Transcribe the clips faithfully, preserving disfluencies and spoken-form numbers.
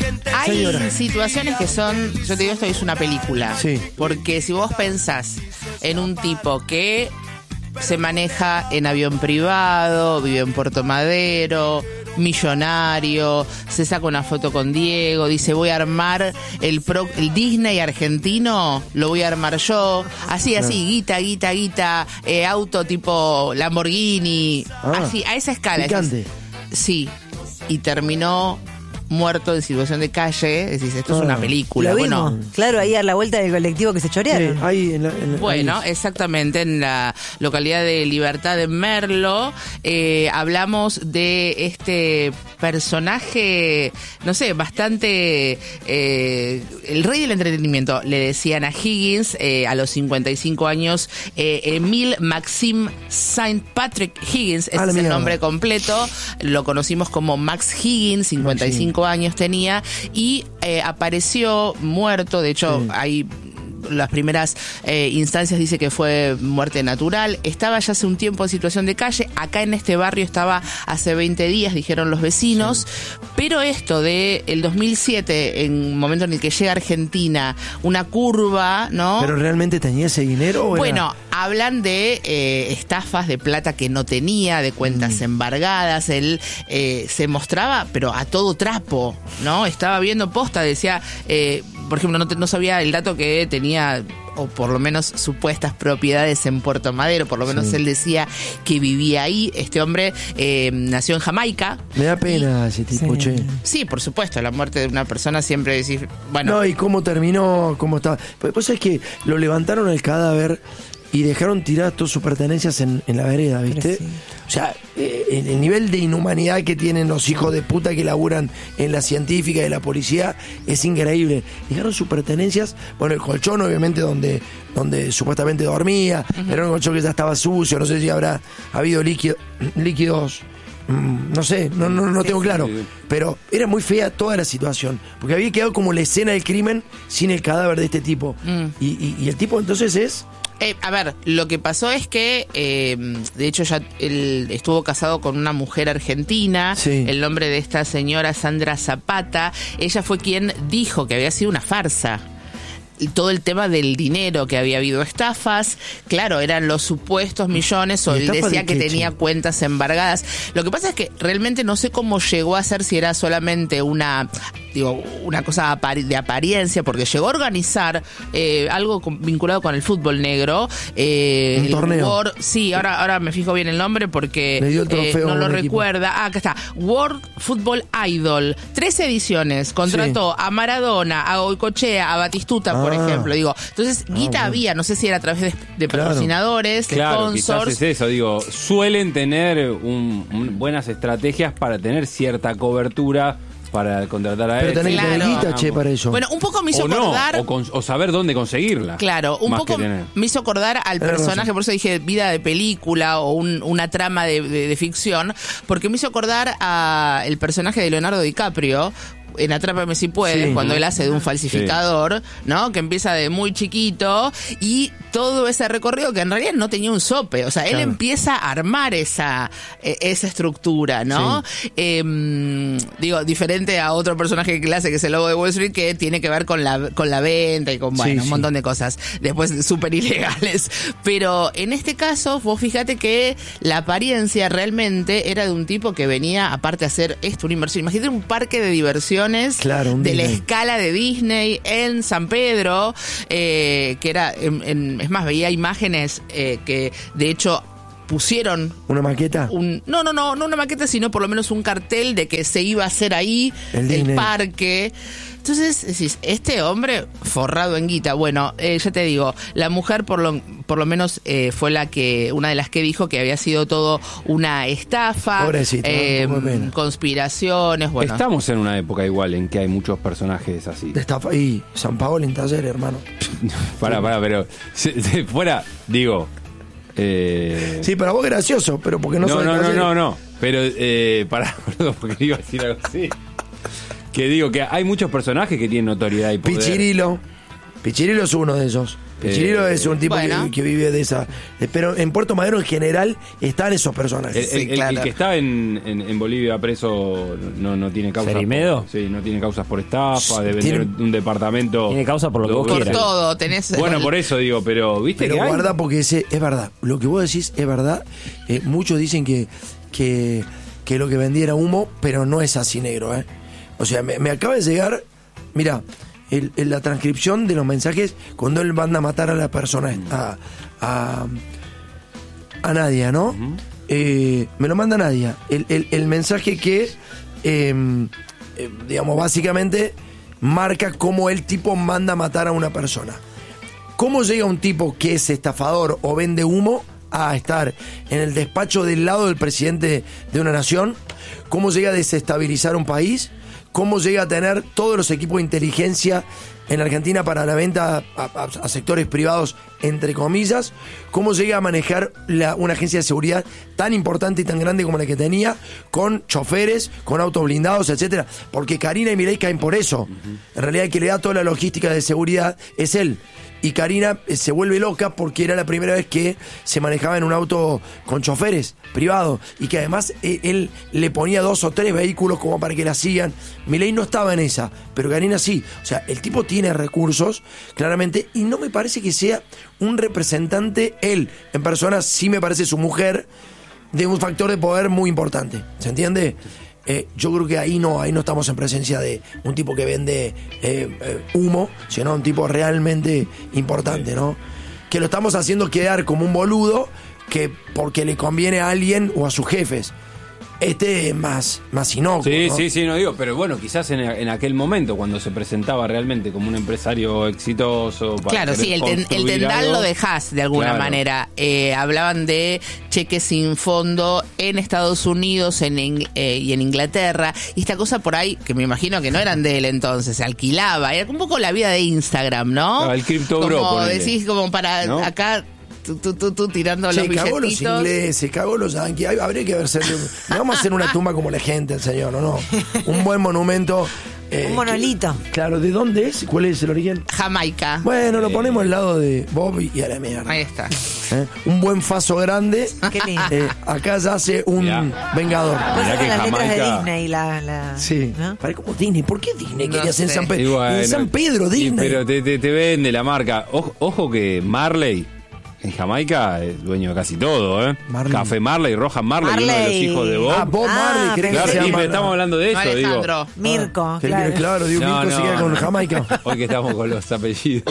Hay Señora. situaciones que son, yo te digo, esto es una película. Sí. Porque si vos pensás en un tipo que se maneja en avión privado, vive en Puerto Madero, millonario, se saca una foto con Diego, dice voy a armar el, pro, el Disney argentino, lo voy a armar yo, así, así, Claro. guita, guita, guita, eh, auto tipo Lamborghini, Ah, así, a esa escala. picante. Sí, y terminó muerto en situación de calle, decís, esto es Ah, una película. Lo vimos. Bueno, Claro, ahí a la vuelta del colectivo que se Sí, chorearon. ahí en la, en la- Bueno, ahí. exactamente, en la localidad de Libertad de Merlo, eh, hablamos de este personaje, no sé, bastante eh, el rey del entretenimiento, le decían a Higgins, eh, a los cincuenta y cinco años, eh, Emile Maxime Saint Patrick Higgins, ese Ah, la es el mierda. nombre completo, lo conocimos como Max Higgins, cincuenta y cinco años tenía, y eh, apareció muerto, de hecho, Sí. hay las primeras eh, instancias dice que fue muerte natural, estaba ya hace un tiempo en situación de calle, acá en este barrio estaba hace veinte días, dijeron los vecinos, sí. Pero esto de el dos mil siete, en un momento en el que llega a Argentina, una curva, ¿no? ¿Pero realmente tenía ese dinero? o era- Bueno, hablan de eh, estafas de plata que no tenía, de cuentas mm. embargadas, él eh, se mostraba, pero a todo trapo, ¿no? Estaba viendo posta, decía, eh, por ejemplo, no, te, no sabía el dato que tenía, o por lo menos supuestas propiedades en Puerto Madero, por lo menos sí. Él decía que vivía ahí. Este hombre eh, nació en Jamaica. Me da pena y, ese tipo, sí. che. Sí, por supuesto, la muerte de una persona siempre decís, bueno. No, y cómo terminó, cómo estaba. Pues, pues es que lo levantaron el cadáver y dejaron tiradas todas sus pertenencias en, en la vereda, ¿viste? Sí. O sea, eh, el nivel de inhumanidad que tienen los hijos de puta que laburan en la científica y la policía es increíble. Dejaron sus pertenencias, bueno, el colchón obviamente donde, donde supuestamente dormía, uh-huh. Era un colchón que ya estaba sucio, no sé si habrá habido líquido, líquidos, mmm, no sé, no, no, no tengo claro, pero era muy fea toda la situación, porque había quedado como la escena del crimen sin el cadáver de este tipo. Mm. Y, y, y el tipo entonces es... Eh, a ver, lo que pasó es que, eh, de hecho, ya él estuvo casado con una mujer argentina. Sí. El nombre de esta señora, Sandra Zapata. Ella fue quien dijo que había sido una farsa. Y todo el tema del dinero, que había habido estafas, claro, eran los supuestos millones, o él decía que tenía cuentas embargadas. Lo que pasa es que realmente no sé cómo llegó a ser, si era solamente una, digo, una cosa de apariencia, porque llegó a organizar eh, algo con, vinculado con el fútbol negro. Eh, un torneo. World, sí, ahora, ahora me fijo bien el nombre porque Le dio el trofeo eh, no lo equipo. recuerda. Ah, acá está. World Football Idol. Tres ediciones. Contrató sí. a Maradona, a Goicoechea, a Batistuta, ah. por ejemplo. Digo, entonces, guita ah, bueno. había, no sé si era a través de, de claro. patrocinadores, de claro, sponsors. Quizás es eso, digo, suelen tener un, un, buenas estrategias para tener cierta cobertura para contratar a él. Pero tenés claro. que tener guita, che, para eso. Bueno, un poco me hizo o acordar... No, o, con, o saber dónde conseguirla. Claro, un poco me hizo acordar al personaje, por eso dije vida de película o un, una trama de, de, de ficción, porque me hizo acordar a el personaje de Leonardo DiCaprio, en Atrápame si puedes, sí. cuando él hace de un falsificador, sí. ¿no? Que empieza de muy chiquito y todo ese recorrido que en realidad no tenía un sope. O sea, él claro. empieza a armar esa, esa estructura, ¿no? Sí. Eh, digo, diferente a otro personaje que hace, que es el Lobo de Wall Street, que tiene que ver con la, con la venta y con, bueno, sí, un montón de cosas después súper ilegales. Pero en este caso, vos fíjate que la apariencia realmente era de un tipo que venía, aparte de hacer esto, una inversión. Imagínate un parque de diversión claro, de Disney. La escala de Disney en San Pedro, eh, que era, en, en, es más, veía imágenes eh, que de hecho pusieron... ¿Una maqueta? Un, no, no, no, no una maqueta, sino por lo menos un cartel de que se iba a hacer ahí el, el parque. Entonces, decís, este hombre forrado en guita. Bueno, eh, ya te digo, la mujer por lo, por lo menos eh, fue la que, una de las que dijo que había sido todo una estafa, Pobrecito, eh, conspiraciones, bueno. Estamos en una época igual en que hay muchos personajes así. De estafa. Y San Paolo en taller, hermano. Pará, pará, pero si, si fuera, digo... Eh... Sí, para vos es gracioso, pero porque no No, soy no, no, taller. no, no, pero eh, pará, perdón, porque iba a decir algo así. Que digo que hay muchos personajes que tienen notoriedad y poder. Pichirilo. Pichirilo es uno de esos. Pechirilo Eh, es un tipo bueno. que, que vive de esa. eh, Pero en Puerto Madero en general están esos El, personajes. el- Sí, el- claro. el que está en, en, en Bolivia preso no, no tiene causas. ¿Cerimedo? por- Sí, no tiene causas por estafa, de Tiene- vender un departamento. Tiene causa por lo que vos Dos Por quieras. todo, tenés. Bueno, por eso digo, pero ¿viste Pero que hay? guarda porque ese es verdad. Lo que vos decís es verdad. Eh, muchos dicen que, que, que lo que vendía era humo, pero no es así negro, ¿eh? O sea, me, me acaba de llegar, mira, el, el- la transcripción de los mensajes cuando él manda a matar a la persona, a, a, a Nadia, ¿no? Eh, me lo manda Nadia. El, el- el mensaje que, eh, eh, digamos, básicamente marca cómo el tipo manda a matar a una persona. ¿Cómo llega un tipo que es estafador o vende humo a estar en el despacho del lado del presidente de una nación? ¿Cómo llega a desestabilizar un país? ¿Cómo llega a tener todos los equipos de inteligencia en Argentina para la venta a, a- a sectores privados, entre comillas? ¿Cómo llega a manejar la- una agencia de seguridad tan importante y tan grande como la que tenía, con choferes, con autos blindados, etcétera? Porque Karina y Milei caen por eso. En realidad el que le da toda la logística de seguridad es él. Y Karina eh, se vuelve loca porque era la primera vez que se manejaba en un auto con choferes privados y que además eh, él le ponía dos o tres vehículos como para que la sigan. Milei no estaba en esa, pero Karina sí. O sea, el tipo tiene recursos, claramente, y no me parece que sea un representante, él en persona, sí me parece su mujer, de un factor de poder muy importante. ¿Se entiende? Eh, yo creo que ahí no, ahí no estamos en presencia de un tipo que vende eh, eh, humo, sino un tipo realmente importante, ¿no? Que lo estamos haciendo quedar como un boludo que porque le conviene a alguien o a sus jefes. Este es más, más inocuo, Sí, ¿no? sí, sí, no digo, pero bueno, quizás en, en aquel momento, cuando se presentaba realmente como un empresario exitoso. Para Claro, querer sí, el, ten- el construir tendal algo. lo dejás de alguna Claro. manera. Eh, hablaban de cheques sin fondo en Estados Unidos en, Ing- eh, y en Inglaterra. Y esta cosa por ahí, que me imagino que no eran de él entonces, se alquilaba. Era un poco la vida de Instagram, ¿no? Ah, el Crypto Bro, Como ponele. decís, como para ¿No? acá, tú, tú, tú, tú tirando Se los cagó los billetitos. ingleses, cagó los yanquis. Ay, habría que hacer. No vamos a hacer una tumba como la gente, el señor, ¿o no? Un buen monumento. eh, Un monolito. que- claro, ¿de dónde es? ¿Cuál es el origen? Jamaica. Bueno, lo ponemos al lado de Bob y a la mierda. Ahí está. ¿Eh? Un buen faso grande. Qué lindo. Eh, acá ya hace un Mirá. vengador. Puede Mirá ser que con las letras de Jamaica- Disney, la, la, Sí. ¿no? Para como Disney. ¿Por qué Disney No querías en sé. San Pedro? Y bueno, en San Pedro, y- Disney. pero te, te, te vende la marca. Ojo, ojo que Marley en Jamaica es dueño de casi todo, ¿eh? Marley. Café Marley, Roja Marley, uno de los Marley. hijos de Bob. Ah, Bob Ah, Marley, ¿querés que Claro, se y llama? me estamos hablando de No, eso, digo. Alejandro. Mirko, Que- que- claro. claro, digo, No, Mirko se no. queda con Jamaica. Hoy que estamos con los apellidos.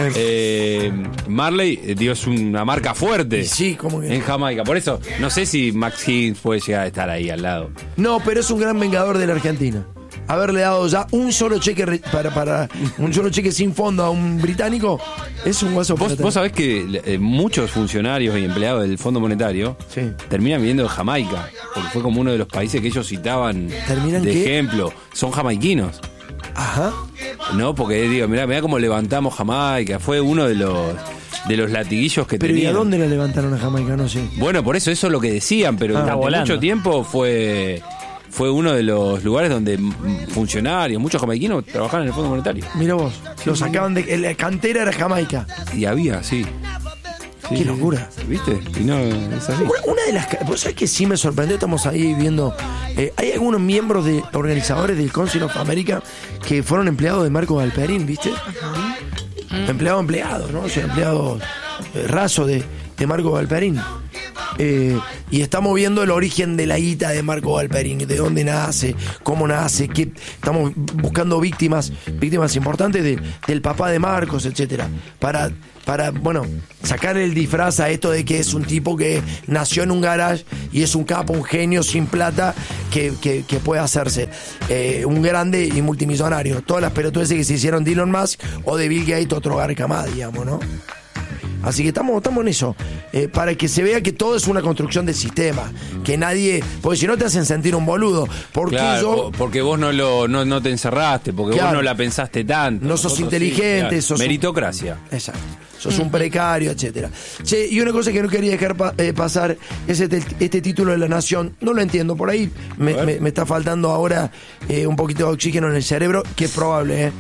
Eh, Marley, eh, digo, es una marca fuerte. Y sí, ¿cómo que? En Jamaica. Por eso, no sé si Max Higgins puede llegar a estar ahí al lado. No, pero es un gran vengador de la Argentina. Haberle dado ya un solo cheque re- para, para un solo cheque sin fondo a un británico es un guaso para Vos, tener. vos sabés que eh, muchos funcionarios y empleados del Fondo Monetario Sí. terminan viviendo en Jamaica, porque fue como uno de los países que ellos citaban ¿Terminan de qué? ejemplo. Son jamaiquinos, Ajá. ¿no? Porque digo, mirá, mirá cómo levantamos Jamaica. Fue uno de los de los latiguillos que Pero ¿y a tenían. dónde la levantaron a Jamaica? No sé. Bueno, por eso eso es lo que decían, pero Ah. durante volando. mucho tiempo fue fue uno de los lugares donde mm, funcionarios, muchos jamaiquinos trabajaban en el Fondo Monetario. Mira vos, lo sacaban de. La cantera era Jamaica. Y había, sí. Sí, Qué locura. ¿Viste? Y no, es así. Una, una de las. ca- ¿Vos sabés que sí me sorprendió? Estamos ahí viendo. eh, hay algunos miembros de organizadores del Council of America que fueron empleados de Marco Galperín, ¿viste? Empleado, empleado, ¿no? O sea, empleado eh, raso de, de Marco Galperín. Eh, y estamos viendo el origen de la guita de Marco Galperín, de dónde nace, cómo nace, qué, estamos buscando víctimas, víctimas importantes de- del papá de Marcos, etcétera, para, para, bueno, sacar el disfraz a esto de que es un tipo que nació en un garage y es un capo, un genio sin plata que, que, que puede hacerse eh, un grande y multimillonario. Todas las pelotudeces que se hicieron de Elon Musk o de Bill Gates, otro garca más, digamos, ¿no? Así que estamos, estamos en eso, eh, para que se vea que todo es una construcción del sistema, que nadie, porque si no te hacen sentir un boludo, porque Claro, yo po- porque vos no lo no, no te encerraste, porque Claro. vos no la pensaste tanto. No sos Vos inteligente, claro. sos un- meritocracia. Exacto. Sos un precario, etcétera. Che, y una cosa que no quería dejar pa- eh, pasar es este, este título de la Nación. No lo entiendo, por ahí me, A ver. me- me está faltando ahora eh, un poquito de oxígeno en el cerebro, que es probable, ¿eh?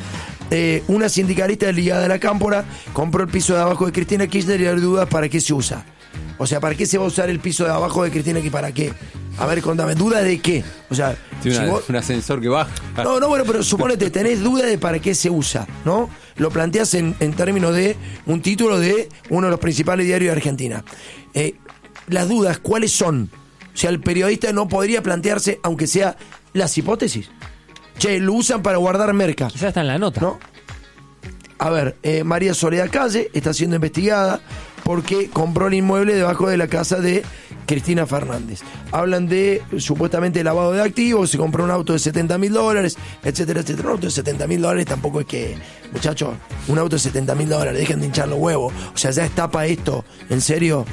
eh, una sindicalista ligada a la Cámpora compró el piso de abajo de Cristina Kirchner y hay dudas para qué se usa. O sea, ¿para qué se va a usar el piso de abajo de Cristina Kirchner? ¿Para qué? A ver, contame, ¿duda de qué? O sea, Sí, si una- vos- un ascensor que baja. no, no, bueno, pero suponete, tenés duda de para qué se usa, ¿no? Lo planteas en, en términos de un título de uno de los principales diarios de Argentina. Eh, las dudas, ¿cuáles son? O sea, el periodista no podría plantearse, aunque sea las hipótesis. Che, lo usan para guardar merca, Quizás está en la nota. ¿no? A ver, eh, María Soledad Calle está siendo investigada porque compró el inmueble debajo de la casa de Cristina Fernández. Hablan de supuestamente lavado de activos, se compró un auto de setenta mil dólares, etcétera, etcétera. Un auto de setenta mil dólares tampoco es que, muchachos, un auto de setenta mil dólares, dejen de hinchar los huevos. O sea, ya estapa esto, ¿en serio?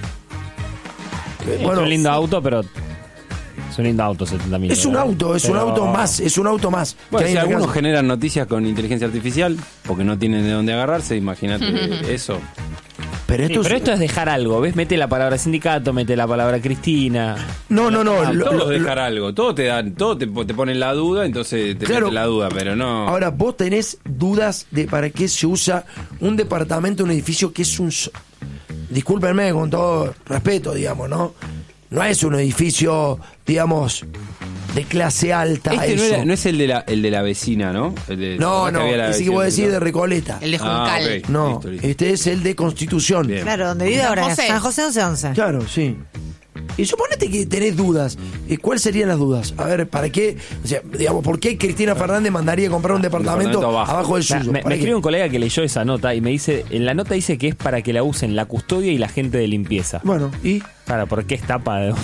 Eh, es un lindo auto, pero es un lindo auto, setenta mil. es un auto, es un Pero- auto más, es un auto más. que Bueno, hay si en la algunos casa. generan noticias con inteligencia artificial, porque no tienen de dónde agarrarse, imagínate eso. Pero Sí, esto, pero es- esto es dejar algo, ¿ves? Mete la palabra sindicato, mete la palabra Cristina. No, no, no. lo- Todos lo- dejar algo, todo te dan, todo te, te ponen la duda, entonces te Claro. meten la duda, pero no. Ahora, vos tenés dudas de para qué se usa un departamento, un edificio que es un... so- Discúlpenme con todo respeto, digamos, ¿no? No es un edificio, digamos, de clase alta. Este no, eso. era- no es el de la, el de la vecina, ¿no? El de- no, que no, había la ese que vecina, vos decís ¿no? de Recoleta. El de Ah, Juncal. ok. No, Listo, listo. este es el de Constitución. Bien. Claro, donde vive San ahora, José. San José once once. Claro, sí. Y suponete que tenés dudas. ¿Y ¿Cuáles serían las dudas? A ver, ¿para qué? O sea, digamos, ¿por qué Cristina Fernández mandaría a comprar un departamento, departamento abajo. abajo del Me, suyo? me- ¿Para me qué? escribe un colega que leyó esa nota y me dice, en la nota dice que es para que la usen la custodia y la gente de limpieza. Bueno, y... Claro, porque es tapa de...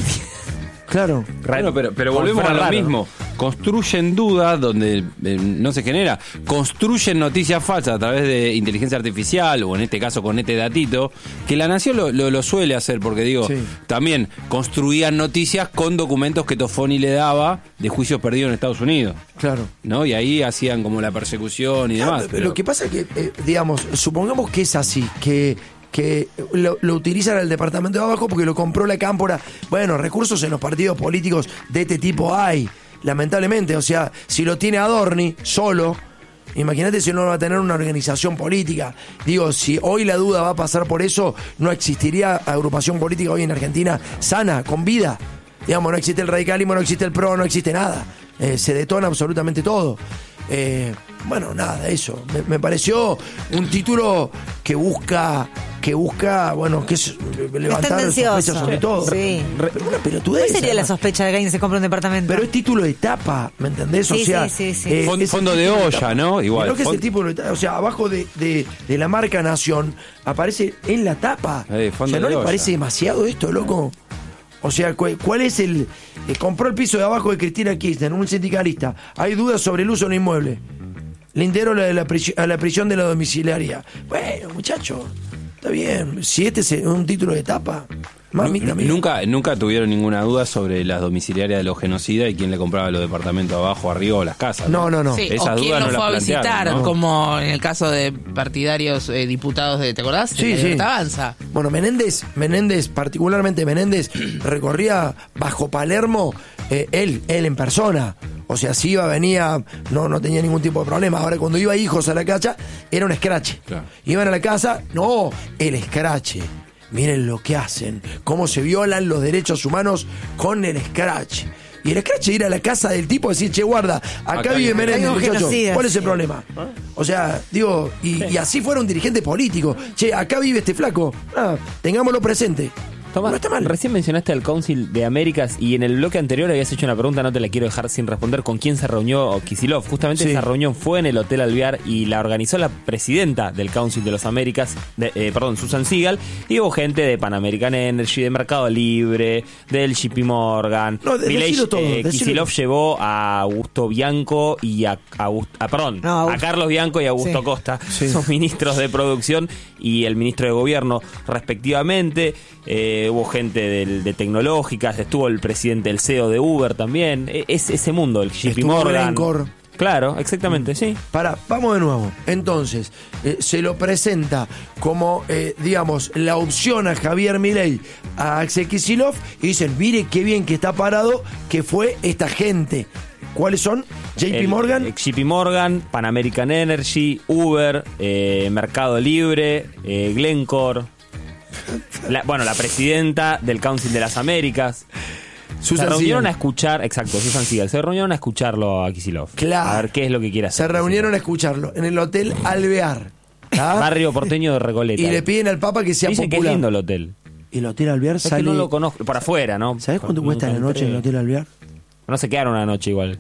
Claro. Bueno, pero, pero Como volvemos fuera a lo raro, ¿no? mismo. Construyen dudas donde eh, no se genera. Construyen noticias falsas a través de inteligencia artificial, o en este caso con este datito, que la Nación lo, lo, lo suele hacer, porque digo, Sí. también construían noticias con documentos que Toffoni le daba de juicios perdidos en Estados Unidos. Claro. ¿No? Y ahí hacían como la persecución y demás. Claro, pero- Lo que pasa es que, eh, digamos, supongamos que es así, que, que lo, lo utilizan el departamento de abajo porque lo compró la Cámpora. Bueno, recursos en los partidos políticos de este tipo hay, lamentablemente. O sea, si lo tiene Adorni solo, imagínate si no va a tener una organización política. Digo, si hoy la duda va a pasar por eso, no existiría agrupación política hoy en Argentina sana, con vida. Digamos, no existe el radicalismo, no existe el PRO, no existe nada. Eh, se detona absolutamente todo. Eh, bueno, nada, eso. Me, me pareció un título que busca, que busca, bueno, que es levantar tendencioso. sospechas sobre todo. Sí. Pero una pelotudez. ¿Cuál sería la además. sospecha de que alguien se compra un departamento? Pero es título de tapa, ¿me entendés? O Sí, sea, sí, sí, sí. eh, Fon- es el fondo de título olla, tapa. ¿no? Igual, Creo que es el fon- tipo de tapa. O sea, abajo de, de, de la marca Nación aparece en la tapa. Eh, o fondo sea, ¿no de le olla. parece demasiado esto, loco? O sea, ¿cuál, cuál es el...? eh, compró el piso de abajo de Cristina Kirchner, un sindicalista. Hay dudas sobre el uso del inmueble. Le integró la de la prisi- a la prisión de la domiciliaria. Bueno, muchacho, está bien. Si este es un título de tapa, mamita Nu- mía. Nunca, nunca tuvieron ninguna duda sobre las domiciliarias de los genocidas y quién le compraba los departamentos abajo, arriba o las casas. No, no, no. Sí, Esas o quién dudas lo no fue a las plantearon, visitar, ¿no? como en el caso de partidarios eh, diputados de, ¿te acordás? Sí, De sí. Libertad Avanza. Bueno, Menéndez, Menéndez, particularmente Menéndez, recorría bajo Palermo, eh, él, él en persona. O sea, si iba, venía, no, no tenía ningún tipo de problema. Ahora, cuando iba hijos a la casa, era un escrache. Claro. Iban a la casa, no, el escrache. Miren lo que hacen, cómo se violan los derechos humanos con el scratch. Y el scratch ir a la casa del tipo y decir, che, guarda, acá, Acá vive hay- Menéndez, hay un muchacho. genocida, ¿Cuál es el sí. problema? O sea, digo, y, y así fuera un dirigente político. Che, acá vive este flaco. Ah, tengámoslo presente. Tomás, no está mal. recién mencionaste al Council de Américas y en el bloque anterior habías hecho una pregunta, no te la quiero dejar sin responder, ¿con quién se reunió Kicillof? Justamente Sí. esa reunión fue en el Hotel Alvear y la organizó la presidenta del Council de los Américas, de- eh, perdón, Susan Sigal, y hubo gente de Pan American Energy, de Mercado Libre, del J P Morgan. No, de- Milei, decilo todo, eh, decilo. Kicillof llevó a Augusto Bianco y a, a August- a- perdón, No, Augusto. a Carlos Bianco y a Augusto Sí. Costa, Sí. son ministros de producción y el ministro de gobierno respectivamente. Eh, hubo gente del- de tecnológicas, estuvo el presidente del C E O de Uber también. E- Es ese mundo, el J P Estuvo Morgan. Glencore. Claro, exactamente, sí. Para, vamos de nuevo. Entonces, eh, se lo presenta como, eh, digamos, la opción a Javier Milei, a Axel Kicillof, y dicen, mire qué bien que está parado, que fue esta gente. ¿Cuáles son? J P El- Morgan. eh, J P Morgan, Pan American Energy, Uber, eh, Mercado Libre, eh, Glencore. La- bueno, la presidenta del Council de las Américas. Susan se reunieron Siegel. a escuchar, exacto, Susan Siegel. Se reunieron a escucharlo a Kicillof. Claro. A ver qué es lo que quiere hacer. Se reunieron a escucharlo en el Hotel Alvear. ¿tá? Barrio porteño de Recoleta. Y le piden al Papa que sea Dicen que es popular. lindo el hotel. El Hotel Alvear Es que sale... no lo conozco. Por afuera, ¿no? ¿Sabés cuánto Nunca cuesta la noche en el entré. Hotel Alvear? No se quedaron una noche igual.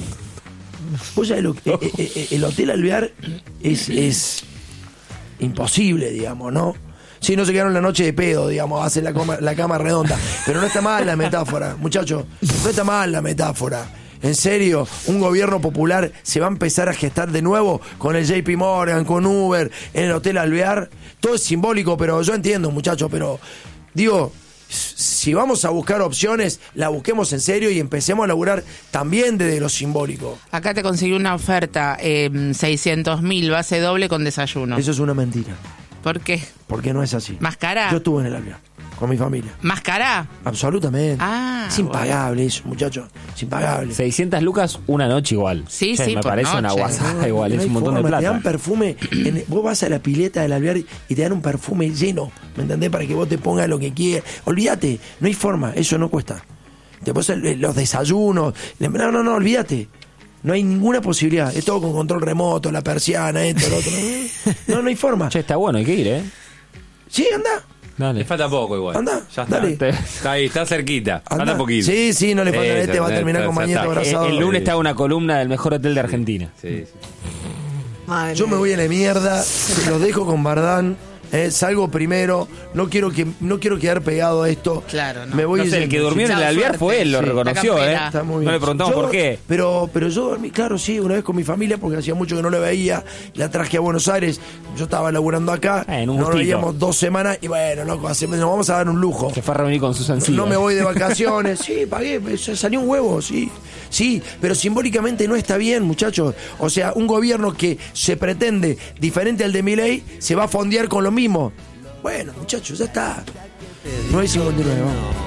Vos sabés lo que- eh, eh, eh, el Hotel Alvear es, es imposible, digamos, ¿no? Sí, no se quedaron la noche de pedo, digamos, hacen la, coma- la cama redonda. Pero no está mal la metáfora, muchachos. No está mal la metáfora. En serio, un gobierno popular se va a empezar a gestar de nuevo con el J P Morgan, con Uber, en el Hotel Alvear. Todo es simbólico, pero yo entiendo, muchachos, pero digo, si vamos a buscar opciones, la busquemos en serio y empecemos a laburar también desde lo simbólico. Acá te conseguí una oferta, eh, seiscientos mil, base doble con desayuno. Eso es una mentira, ¿Por qué? porque no es así. ¿Más cara? Yo estuve en el Alvear con mi familia. ¿Más cara? Absolutamente. Ah, es impagable eso, muchachos. Es impagable. seiscientas lucas una noche igual. Sí, Che, sí, Me por parece una noche. guasada igual. No Es hay un montón de forma, Te plata. dan perfume. en- vos vas a la pileta del Alvear y te dan un perfume lleno. ¿Me entendés? Para que vos te pongas lo que quieras. Olvídate. No hay forma. Eso no cuesta. Después el- los desayunos. No, no, no, olvídate. No hay ninguna posibilidad. Es todo con control remoto, la persiana, esto, lo otro. No, no hay forma. Che, está bueno, hay que ir, ¿eh? Sí, anda. Le Dale. falta poco igual. Anda, ya está. dale. Está ahí, está cerquita. Anda. Falta poquito. Sí, sí, no le falta. Sí, Este va a ya terminar está, con ya Mañeto está. abrazado. El, el lunes Sí. te hago una columna del mejor hotel de Argentina. Sí, sí. Madre Yo me mía. voy a la mierda, los dejo con Bardán, eh, salgo primero, no quiero que no quiero quedar pegado a esto. Claro, no. Me voy No sé, el que yendo. durmió en el Chao, alvear suerte. fue él, lo Sí. reconoció, La ¿eh? campera. Está muy No bien. le preguntamos Yo- por qué. Pero, pero yo dormí, claro, sí, una vez con mi familia, porque hacía mucho que no la veía, la traje a Buenos Aires, yo estaba laburando acá, Eh, en un no nos gustito. veíamos dos semanas, y bueno, loco, hace- nos vamos a dar un lujo. Se fue a reunir con Susan Siegel. No me voy de vacaciones, sí, pagué, se salió un huevo, sí, sí, pero simbólicamente no está bien, muchachos. O sea, un gobierno que se pretende diferente al de Milei se va a fondear con lo mismo. Bueno, muchachos, ya está. nueve cincuenta y nueve, vamos.